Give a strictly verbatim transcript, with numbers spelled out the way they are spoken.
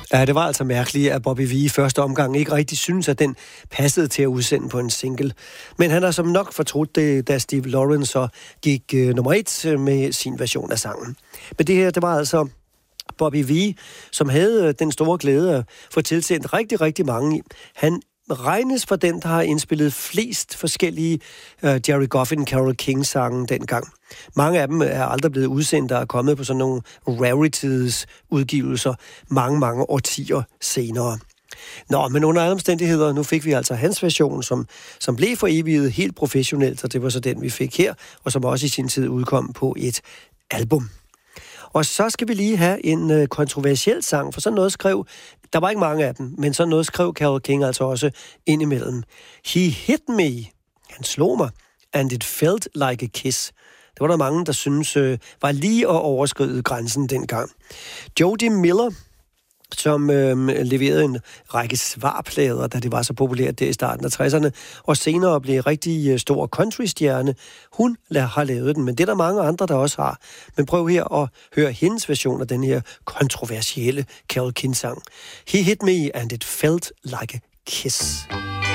Ja, det var altså mærkeligt, at Bobby Vee i første omgang ikke rigtig synes, at den passede til at udsende på en single. Men han har som nok fortrudt det, da Steve Lawrence så gik øh, nummer et med sin version af sangen. Men det her, det var altså Bobby Vee, som havde den store glæde at få tilsendt rigtig, rigtig mange. Han regnes for den, der har indspillet flest forskellige uh, Jerry Goffin, Carole King-sange dengang. Mange af dem er aldrig blevet udsendt og er kommet på sådan nogle rarities-udgivelser mange, mange årtier senere. Nå, men under alle omstændigheder, nu fik vi altså hans version, som, som blev for evigt helt professionelt, og det var så den, vi fik her, og som også i sin tid udkom på et album. Og så skal vi lige have en øh, kontroversiel sang, for sådan noget skrev, der var ikke mange af dem, men sådan noget skrev Carole King altså også indimellem. He hit me, han slog mig, and it felt like a kiss. Det var der mange, der synes øh, var lige at overskride grænsen dengang. Jody Miller, som øh, leverede en række svarplader, da det var så populært der i starten af tresserne, og senere blev en rigtig øh, stor countrystjerne. Hun har lavet den, men det er der mange andre, der også har. Men prøv her at høre hendes version af den her kontroversielle Carole King-sang. He hit me, and it felt like a kiss.